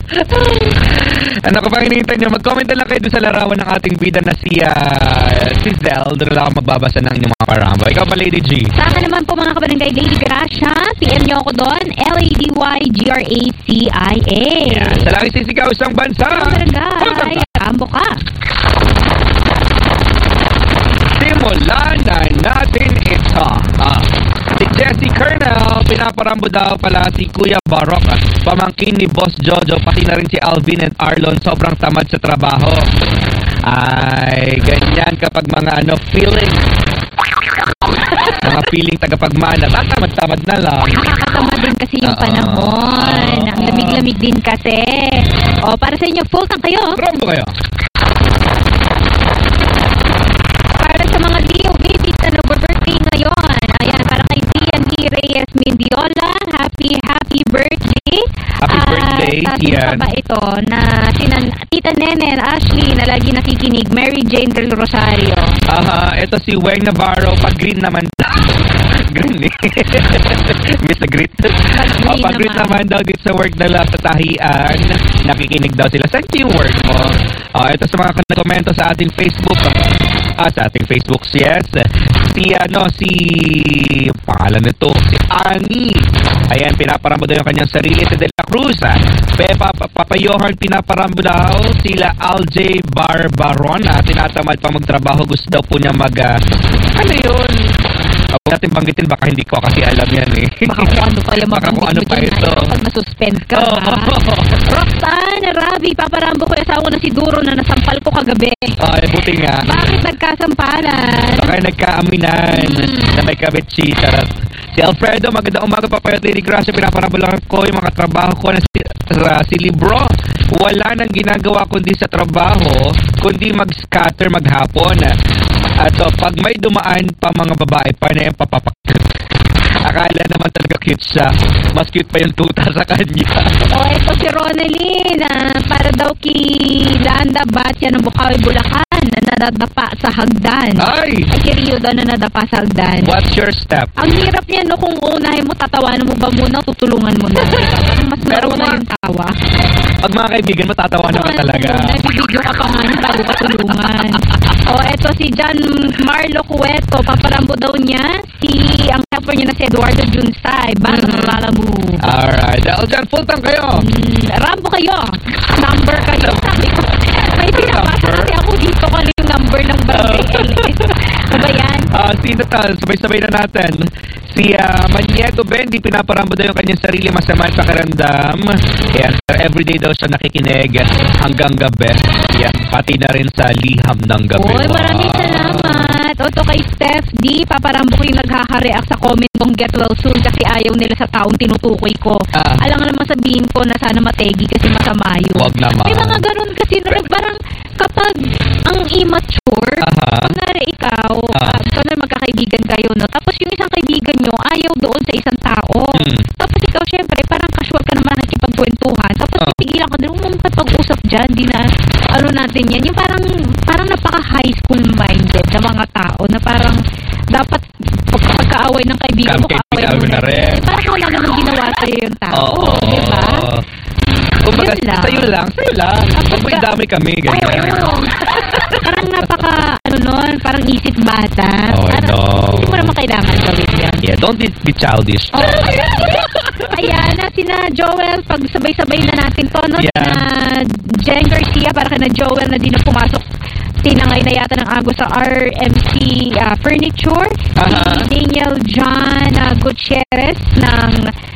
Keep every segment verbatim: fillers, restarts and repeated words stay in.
Ano ko pang hinihintay nyo? Mag-comment na lang kayo doon sa larawan ng ating bida na si, uh, si Zell. Doon lang ako magbabasa ng inyong mga paramba. Ikaw pa, Lady G. Sa akin naman po mga kabarangay, Lady Gracia. P M nyo ako doon. L A D Y G R A C I A. Yan. Sa laki sisigaw isang bansa. Kabarangay. Rambo ka. Simulan na natin ito. Ah. Si Jesse Kernel, pinaparambo daw pala si Kuya Barok, pamangkin ni Boss Jojo, pati na rin si Alvin and Arlon, sobrang tamad sa trabaho. Ay, ganyan kapag mga ano, feeling, mga feeling tagapagmana, tatamad-tamad na lang. Nakakatamad din kasi yung panahon. Ang lamig-lamig din kasi. O, para sa inyo, full tank kayo. Rambo kayo. Para sa mga Leo babies na nag-birthday ngayon. Ayan, para kay Tian T. Reyes Mendiola. Happy, happy birthday. Happy uh, birthday, Tian. Tian. Sabi pa ito na sinan, Tita Nenen Ashley na lagi nakikinig. Mary Jane del Rosario. Aha, ito si Weng Navarro. Pag green naman green eh. Miss Grit. Oh, pag green naman daw dito sa work nila sa tahian. Nakikinig daw sila. Saan yung work mo? Oh, ito sa mga komento sa ating Facebook. Ah, sa ating Facebook, yes. Si, ano, si, pangalan nito, si Ani. Ayan, pinaparambo daw yung kanyang sarili. Si De La Cruz. Pepa, Papa Johan, pinaparambo daw. Sila Al J. Barbarona. Tinatamad pa magtrabaho. Gusto daw po niya mag, uh, ano yun? Huwag natin banggitin, baka hindi ko kasi alam yan eh. Baka kung ano pa yung baka kung ano pa ito. Pag nasuspend ka. Oh, oh, oh. Roxanne, Rabi, paparambo ko yung asawa na si Duro na nasampal ko kagabi. Ay, buti nga. Bakit nagkasampalan? Baka nagkaaminan hmm. na may kabit si Tarat. Si Alfredo, magandang umaga pa pa yung Lady Gracia. Pinaparambo lang ko yung mga trabaho ko na si, uh, si Libro. Wala nang ginagawa kundi sa trabaho, kundi mag-scatter maghapon. At so, pag may dumaan pa mga babae, pa na yung papapak. Akala naman talaga cute siya. Mas cute pa yung tuta sa kanya. O, oh, ito si Ronaldine. Uh, para daw kay Landa Batya ng Bukawi, Bulacan na nadadapa sa hagdan. Ay! Ay, kiriyo daw na nadapa sa hagdan. What's your step? Ang hirap niya, no, kung unahin mo, tatawanan mo ba muna, tutulungan mo na. Mas maruna yung tawa. Pag mga kaibigan mo, tatawanan ka talaga. Nag-video ka pa nga bago ka tulungan. O, oh, eto si John Marlo Cueto. Paparambo daw niya si ang helper niya na si Eduardo Junsay. Basta mm-hmm. Lalamu. Alright. Dahil dyan, full time kayo. Mm, Rambo kayo. Number kayo. Sabi ko, may pinapasa kasi ako dito kung ano yung number ng barangay L S. Ano ba yan? Uh, sino tal? Sabay-sabay na natin. Si uh, Maniego Bendy, pinaparambo daw yung kanyang sarili, masama sa pakiramdam. Yan. Everyday daw siya nakikinig hanggang gabi. Yan. Pati na rin sa liham ng gabi. Oy, maraming salamat. O to kay Steph D, paparambo ko yung nagkaka-react sa comment kong get well soon kasi ayaw nila sa taong tinutukoy ko. Ah. Alam nga naman sabihin ko na sana mategi kasi masama yun. Wag naman. May mga ganun kasi na parang kapag ang immature, uh-huh. Kunwari ikaw, uh-huh. uh, kunwari magkakaibigan kayo, no? Tapos yung isang kaibigan nyo ayaw doon sa isang tao. Hmm. Tapos ikaw, syempre, parang casual ka naman nakikipagkwentuhan. Tapos uh-huh. Pigilan ka din, huwag pag-usap dyan, di na, ano natin yan. Yung parang, parang napaka-high school minded na mga tao na parang dapat pagka-away ng kaibigan mo, kaaway mo na rin. Eh, parang wala naman ginawa sa'yo yung tao. Oh, di ba? Kumbaga, sa'yo lang, sa'yo lang. Pag may dami kami, ganyan. Oh, parang napaka, ano nun, parang isip bata. Oh, parang, no. Hindi mo naman kailangan gawin yan. Yeah, don't be, be childish. Oh. Ayan, na sina Joel, pag sabay-sabay na natin to, no? Yeah. Sina Jen Garcia, para ka na Joel na di na pumasok. Tinangay na yata ng Agos sa R M C uh, Furniture. Uh-huh. Si Daniel John uh, Gutierrez ng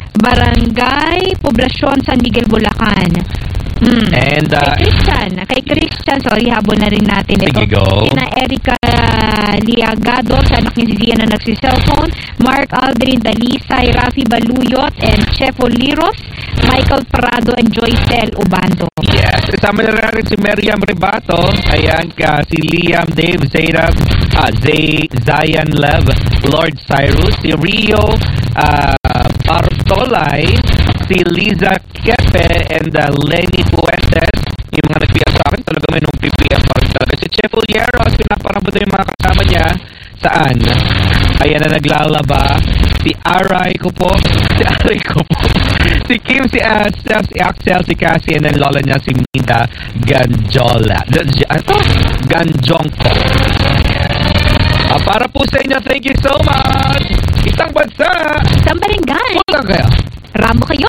Barangay Poblacion San Miguel, Bulacan. Hmm. And uh, kay Christian, kay Christian, sorry, habol na rin natin ito. Sige, go. Sina Erica Liagado, sa anak niya si Zia na nagsi-cellphone, Mark Aldrin Dalisay, Rafi Baluyot, and Chef Oliros, Michael Prado, and Joycel Ubando. Yes, kasama na rin si Miriam Rebato, ayan ka, si Liam, Dave, Zainab, ah, Zay, Zayan Lev, Lord Cyrus, si Rio, uh, Bartolay, si Liza Kepe, and uh, Lenny Fuentes. Yung mga nag-P M sa akin, talaga may nung P P M pa rin talaga. Si Chef Ulieros, pinaparambo na yung mga kasama niya. saan. Ayan na naglalaba. Si Aray ko po. Si Aray ko po. Si Kim, si Asta, si Axel, si Cassie, and then lola niya si Minda Ganjola. Ganjongko. Ah, para po sa inyo, thank you so much. Isang bansa. Isang barangay. Wala kaya. Ramo kayo.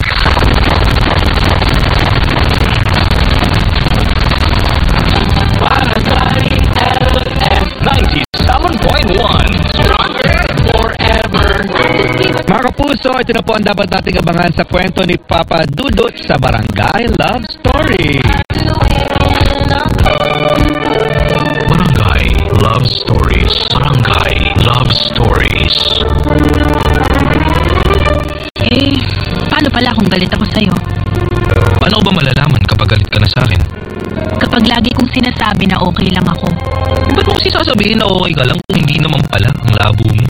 Barangay L F ninety-seven point one. Stronger forever. Mga kapuso, ito na po ang dapat nating abangan sa kwento ni Papa Dudut sa Barangay Love Story. Barangay Love Stories. Barangay Love Stories. Eh, paano pala kung galit ako sa'yo? Paano ba malalaman kapag galit ka na sa akin? Kapag lagi kong sinasabi na okay lang ako. Ba't mo kasi sasabihin na okay ka lang kung hindi naman pala ang labo mo?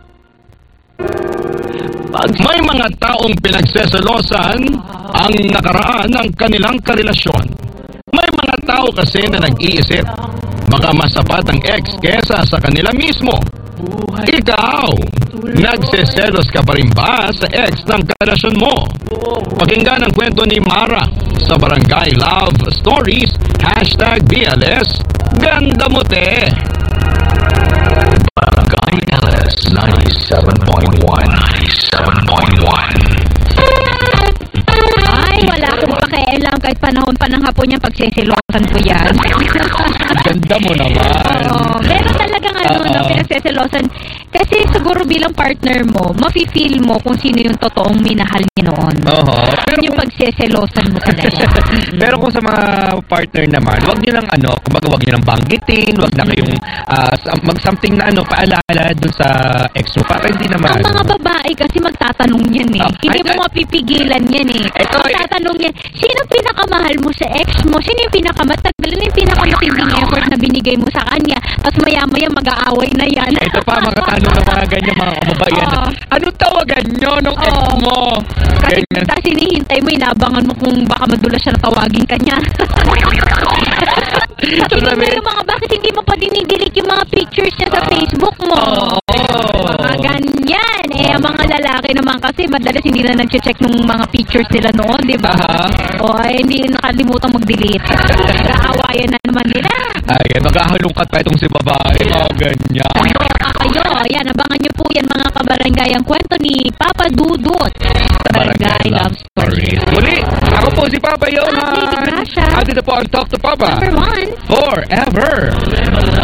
Pag may mga taong pinagseselosan ang nakaraan ng kanilang karelasyon, may mga tao kasi na nag-iisip, baka mas sapat ang ex kesa sa kanila mismo. Ikaw, nagseselos ka pa rin ba sa ex ng karelasyon mo? Pakinggan ang kwento ni Mara sa Barangay Love Stories, hashtag B L S, Ganda mo te! Barangay L S ninety-seven point one. ninety-seven point one. Ay, wala akong pakialam kahit panahon pa ng hapon yung pagseselosan ko yan. Ganda mo naman. Oo, pero talagang ano, Uh-oh. no, pinagseselosan. Kasi siguro bilang partner mo, mafe-feel mo kung sino yung totoong minahal niya noon. Oo. Pero Yun yung pagseselosan mo talaga. Pero kung sa mga partner naman, wag niyo lang ano, kumbaga wag niyo lang banggitin, wag na kayong uh, mag-something na ano, paalala dun sa ex mo. Para hindi naman. Ang mga babae kasi magtatanong yan eh. Oh, Hindi ay, mo ay, mapipigilan yan eh. Ito, Magtatanong yan, sino pinakamahal mo sa ex mo? Sino yung pinakamatagal? Sino yung pinakamatinding effort na binigay mo sa kanya? Tapos maya-maya mag-aaway na yan. ito pa mga tanong ng mga ganyan mga kababayan. Oo. Anong tawagan nyo nung ex Oo. mo? Kasi Ganyan. tapos hinihintay mo, inabangan mo kung baka madulas siya na tawagin ka niya. Tapos Sabi- mo yung mga, bakit hindi mo pa dinidelete yung mga pictures niya sa Facebook mo? Oo. Mga ganyan. Eh, ang mga lalaki naman kasi madalas hindi na nag-check nung mga pictures nila noon, di ba? Aha. O, eh, hindi nakalimutan mag-delete. Nag-aawayan na naman nila. Ay, maghahalungkat pa itong si babae. Mga ganyan. Ano kayo? Ayan, abangan niyo po yan mga kabarangay. Ang kwento ni Papa Dudut sa Barangay Love Stories. Muli, ako po si Papa Yohan. Ah, Lady Gracia. At ito po ang Talk to Papa. Number one. Forever.